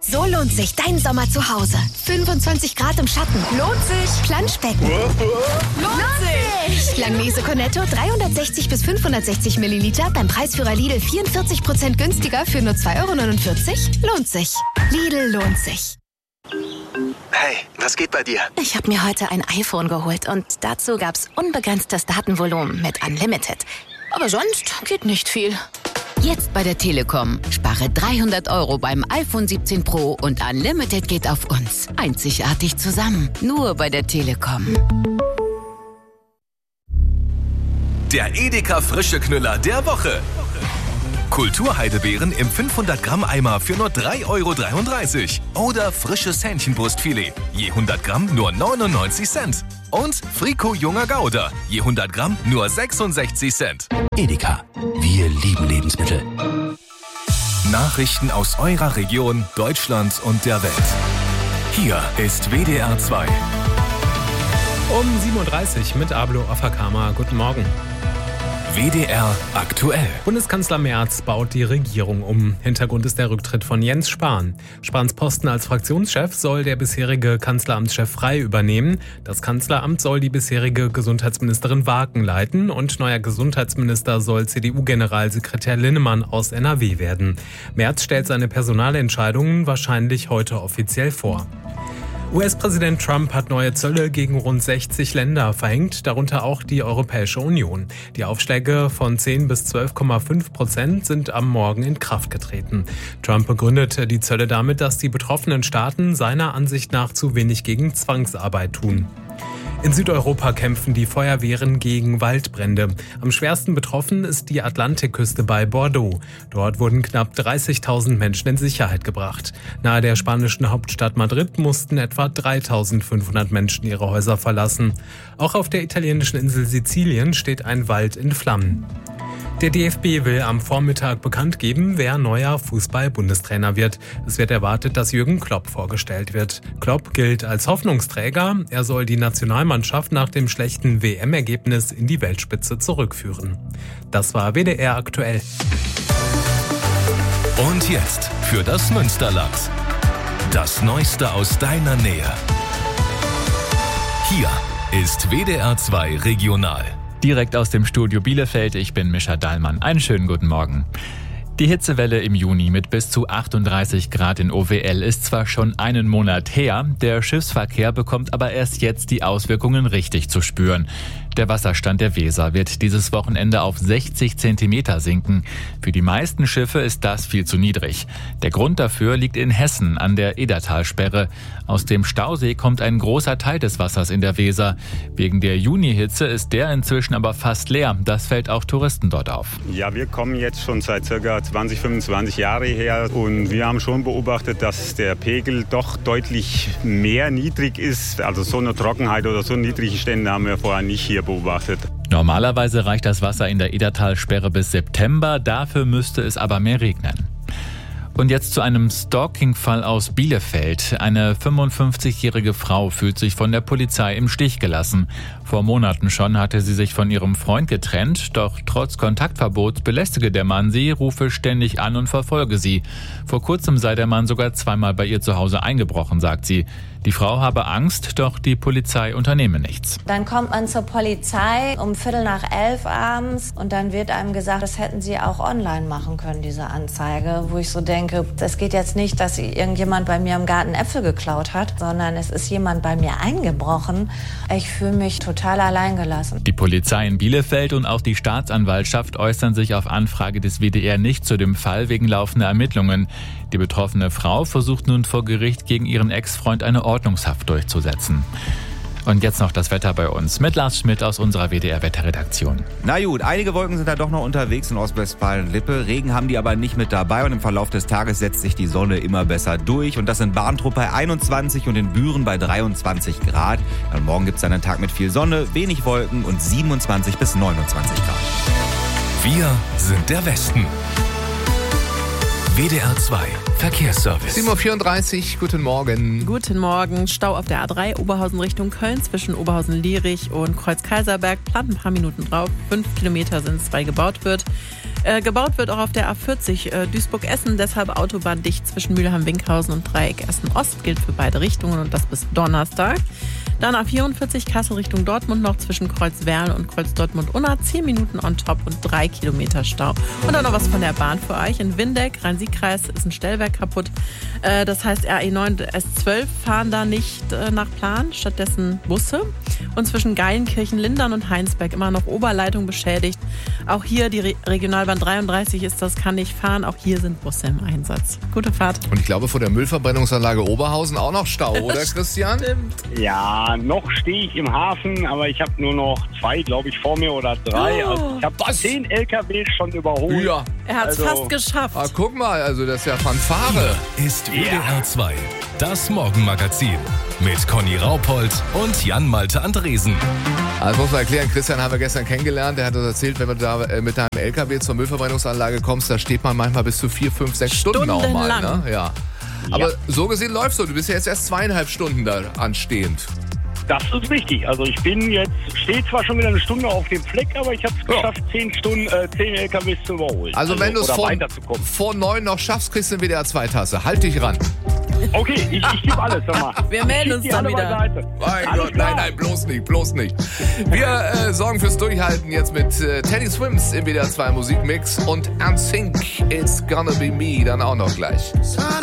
So lohnt sich dein Sommer zu Hause. 25 Grad im Schatten. Lohnt sich. Planschbecken. Lohnt sich. Langnese Cornetto 360 bis 560 Milliliter beim Preisführer Lidl 44% günstiger für nur 2,49 €. Lohnt sich. Lidl lohnt sich. Hey, was geht bei dir? Ich habe mir heute ein iPhone geholt und dazu gab's unbegrenztes Datenvolumen mit Unlimited. Aber sonst geht nicht viel. Jetzt bei der Telekom. Spare 300 € beim iPhone 17 Pro und Unlimited geht auf uns. Einzigartig zusammen. Nur bei der Telekom. Der Edeka frische Knüller der Woche. Kulturheidebeeren im 500 Gramm Eimer für nur 3,33 € oder frisches Hähnchenbrustfilet, je 100 Gramm nur 99 Cent. Und Frico junger Gouda, je 100 Gramm nur 66 Cent. Edeka, wir lieben Lebensmittel. Nachrichten aus eurer Region, Deutschland und der Welt. Hier ist WDR 2. Um 7.30 Uhr mit Ablo Afakama. Guten Morgen. WDR aktuell. Bundeskanzler Merz baut die Regierung um. Hintergrund ist der Rücktritt von Jens Spahn. Spahns Posten als Fraktionschef soll der bisherige Kanzleramtschef Frey übernehmen. Das Kanzleramt soll die bisherige Gesundheitsministerin Waken leiten und neuer Gesundheitsminister soll CDU-Generalsekretär Linnemann aus NRW werden. Merz stellt seine Personalentscheidungen wahrscheinlich heute offiziell vor. US-Präsident Trump hat neue Zölle gegen rund 60 Länder verhängt, darunter auch die Europäische Union. Die Aufschläge von 10 bis 12,5% sind am Morgen in Kraft getreten. Trump begründete die Zölle damit, dass die betroffenen Staaten seiner Ansicht nach zu wenig gegen Zwangsarbeit tun. In Südeuropa kämpfen die Feuerwehren gegen Waldbrände. Am schwersten betroffen ist die Atlantikküste bei Bordeaux. Dort wurden knapp 30.000 Menschen in Sicherheit gebracht. Nahe der spanischen Hauptstadt Madrid mussten etwa 3.500 Menschen ihre Häuser verlassen. Auch auf der italienischen Insel Sizilien steht ein Wald in Flammen. Der DFB will am Vormittag bekannt geben, wer neuer Fußball-Bundestrainer wird. Es wird erwartet, dass Jürgen Klopp vorgestellt wird. Klopp gilt als Hoffnungsträger. Er soll die Nationalmannschaft nach dem schlechten WM-Ergebnis in die Weltspitze zurückführen. Das war WDR aktuell. Und jetzt für das Münsterland. Das Neueste aus deiner Nähe. Hier ist WDR 2 Regional. Direkt aus dem Studio Bielefeld, ich bin Mischa Dahlmann. Einen schönen guten Morgen. Die Hitzewelle im Juni mit bis zu 38 Grad in OWL ist zwar schon einen Monat her, der Schiffsverkehr bekommt aber erst jetzt die Auswirkungen richtig zu spüren. Der Wasserstand der Weser wird dieses Wochenende auf 60 Zentimeter sinken. Für die meisten Schiffe ist das viel zu niedrig. Der Grund dafür liegt in Hessen an der Edertalsperre. Aus dem Stausee kommt ein großer Teil des Wassers in der Weser. Wegen der Junihitze ist der inzwischen aber fast leer. Das fällt auch Touristen dort auf. Ja, wir kommen jetzt schon seit ca. 20, 25 Jahre her und wir haben schon beobachtet, dass der Pegel doch deutlich mehr niedrig ist. Also so eine Trockenheit oder so niedrige Stände haben wir vorher nicht hier beobachtet. Normalerweise reicht das Wasser in der Edertalsperre bis September, dafür müsste es aber mehr regnen. Und jetzt zu einem Stalking-Fall aus Bielefeld. Eine 55-jährige Frau fühlt sich von der Polizei im Stich gelassen. Vor Monaten schon hatte sie sich von ihrem Freund getrennt, doch trotz Kontaktverbots belästige der Mann sie, rufe ständig an und verfolge sie. Vor kurzem sei der Mann sogar zweimal bei ihr zu Hause eingebrochen, sagt sie. Die Frau habe Angst, doch die Polizei unternehme nichts. Dann kommt man zur Polizei um 11:15 abends und dann wird einem gesagt, das hätten sie auch online machen können, diese Anzeige. Wo ich so denke, es geht jetzt nicht, dass irgendjemand bei mir im Garten Äpfel geklaut hat, sondern es ist jemand bei mir eingebrochen. Ich fühle mich total alleingelassen. Die Polizei in Bielefeld und auch die Staatsanwaltschaft äußern sich auf Anfrage des WDR nicht zu dem Fall wegen laufender Ermittlungen. Die betroffene Frau versucht nun vor Gericht gegen ihren Ex-Freund eine Ordnungshaft durchzusetzen. Und jetzt noch das Wetter bei uns mit Lars Schmidt aus unserer WDR-Wetterredaktion. Na gut, einige Wolken sind da doch noch unterwegs in Ostwestfalen-Lippe. Regen haben die aber nicht mit dabei und im Verlauf des Tages setzt sich die Sonne immer besser durch. Und das in Barntrup bei 21 und in Büren bei 23 Grad. Dann morgen gibt es einen Tag mit viel Sonne, wenig Wolken und 27 bis 29 Grad. Wir sind der Westen. WDR 2 Verkehrsservice. 7.34 Uhr, guten Morgen. Guten Morgen. Stau auf der A3 Oberhausen Richtung Köln zwischen Oberhausen-Lierich und Kreuz-Kaiserberg. Plant ein paar Minuten drauf. 5 Kilometer sind es, weil gebaut wird. Gebaut wird auch auf der A40 Duisburg-Essen, deshalb autobahndicht zwischen Mülheim-Winkhausen und Dreieck Essen-Ost. Gilt für beide Richtungen und das bis Donnerstag. Dann A44 Kassel Richtung Dortmund noch zwischen Kreuzwerl und Kreuz-Dortmund-Unna. 10 Minuten on top und 3 Kilometer Stau. Und dann noch was von der Bahn für euch. In Windeck, Rhein-Sieg-Kreis, ist ein Stellwerk kaputt. Das heißt, RE9 und S12 fahren da nicht nach Plan, stattdessen Busse. Und zwischen Geilenkirchen, Lindern und Heinsberg immer noch Oberleitung beschädigt. Auch hier die Regionalbahn 33 ist das, kann nicht fahren. Auch hier sind Busse im Einsatz. Gute Fahrt. Und ich glaube, vor der Müllverbrennungsanlage Oberhausen auch noch Stau, oder Christian? Stimmt. Ja, noch stehe ich im Hafen, aber ich habe nur noch 2, glaube ich, vor mir oder 3. Also ich habe 10 LKW schon überholt. Ja. Er hat es fast geschafft. Ah, guck mal, also das ist ja Fanfare. Hier ist WDR 2, das Morgenmagazin mit Conny Raupold und Jan-Malte Andresen. Also muss man erklären, Christian haben wir gestern kennengelernt, der hat uns erzählt, wenn du da mit deinem LKW zur Müllverbrennungsanlage kommst, da steht man manchmal bis zu 4, 5, 6 Stunden auch mal. Ne? Ja. Aber so gesehen läufst du bist ja jetzt erst 2,5 Stunden da anstehend. Das ist richtig. Also ich stehe zwar schon wieder eine Stunde auf dem Fleck, aber ich habe es geschafft, 10 LKWs zu überholen. Also wenn du es vor 9 noch schaffst, kriegst du eine WDR 2 Tasse. Halt dich ran. Okay, ich gebe alles. Sag mal. Wir melden uns dann wieder. Mein Gott, nein, bloß nicht. Wir sorgen fürs Durchhalten jetzt mit Teddy Swims im WDR 2 Musikmix und NSYNC, It's Gonna Be Me dann auch noch gleich.